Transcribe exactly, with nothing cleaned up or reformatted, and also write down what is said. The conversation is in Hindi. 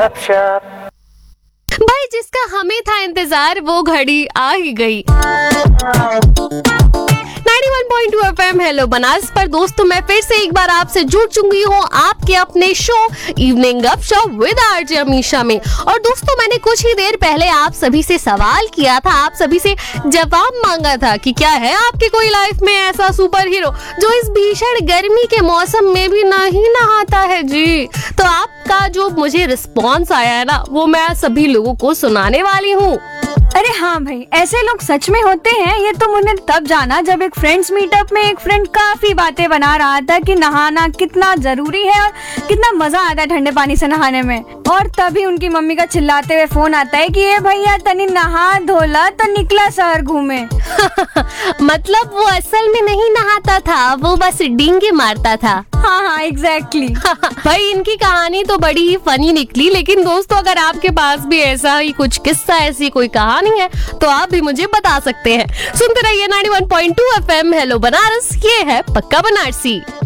गपशप। भाई जिसका हमें था इंतजार वो घड़ी आ ही गई। Ninety one point two FM hello Banaras पर दोस्तों मैं फिर से एक बार आपसे जुड़ चुकी हूँ आपके अपने शो इवनिंग गपशप विद आरजे अमीशा में। और दोस्तों मैंने कुछ ही देर पहले आप सभी से सवाल किया था, आप सभी से जवाब मांगा था कि क्या है आपकी कोई लाइफ में ऐसा सुपर हीरो जो इस भीषण गर्मी के मौसम में भी नहीं नहाता है जी। तो आपका जो मुझे रिस्पॉन्स आया है ना वो मैं सभी लोगों को सुनाने वाली हूँ। अरे हाँ भाई, ऐसे लोग सच में होते हैं। ये तो मैंने तब जाना जब एक फ्रेंड्स मीटअप में एक फ्रेंड काफी बातें बना रहा था कि नहाना कितना जरूरी है और कितना मजा आता है ठंडे पानी से नहाने में। और तभी उनकी मम्मी का चिल्लाते हुए फोन आता है कि ये भैया तनी नहा धोला तो निकला शहर घूमे। मतलब वो असल में नहीं नहाता था, वो बस डींगे मारता था। हाँ हाँ एग्जैक्टली। भाई इनकी कहानी तो बड़ी ही फनी निकली, लेकिन दोस्तों अगर आपके पास भी ऐसा ही कुछ किस्सा, ऐसी कोई कहानी है तो आप भी मुझे बता सकते हैं। सुनते रहिए ninety one point two FM hello Banaras, ये है पक्का बनारसी।